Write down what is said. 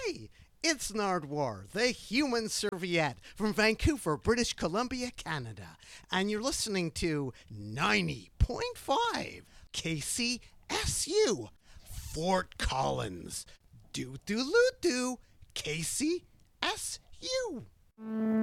Hey, it's Nardwar, the human serviette from Vancouver, British Columbia, Canada. And you're listening to 90.5 KCSU, Fort Collins. Do-do-loo-do, KCSU.